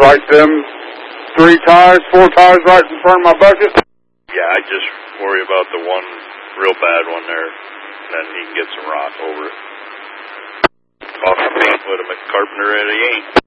like them 3 tires, 4 tires right in front of my bucket? Yeah, I just worry about the one real bad one there, and then he can get some rock over it. Off the paint with a Carpenter, and he ain't.